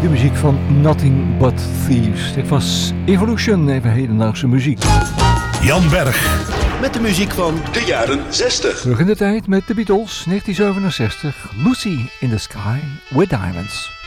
De muziek van Nothing But Thieves. Dit was Evolution, even hedendaagse muziek. Jan Berg. Met de muziek van de jaren 60. Terug in de tijd met de Beatles, 1967. Lucy in the Sky with Diamonds.